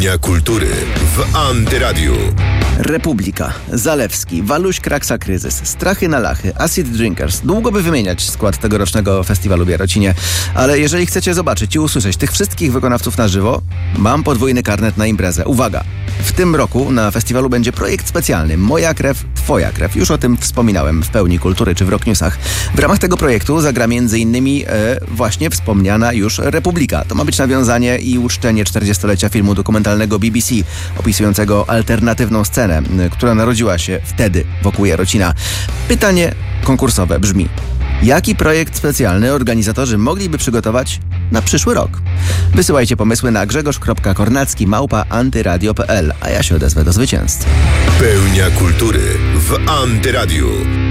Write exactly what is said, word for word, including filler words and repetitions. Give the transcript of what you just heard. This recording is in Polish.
Pełnia kultury w Antyradiu. Republika, Zalewski, Waluś Kraksa Kryzys, Strachy na Lachy, Acid Drinkers. Długo by wymieniać skład tegorocznego festiwalu w Jarocinie, ale jeżeli chcecie zobaczyć i usłyszeć tych wszystkich wykonawców na żywo, mam podwójny karnet na imprezę. Uwaga! W tym roku na festiwalu będzie projekt specjalny Moja krew, twoja krew. Już o tym wspominałem w Pełni Kultury czy w Rock Newsach. W ramach tego projektu zagra między innymi e, właśnie wspomniana już Republika. To ma być nawiązanie i uczczenie czterdziestolecia filmu dokumentalnego B B C opisującego alternatywną scenę, która narodziła się wtedy wokół Jarocina. Pytanie konkursowe brzmi: jaki projekt specjalny organizatorzy mogliby przygotować na przyszły rok? Wysyłajcie pomysły na grzegorz kropka kornacki małpa antyradio kropka p l, a ja się odezwę do zwycięzcy. Pełnia kultury w Antyradiu.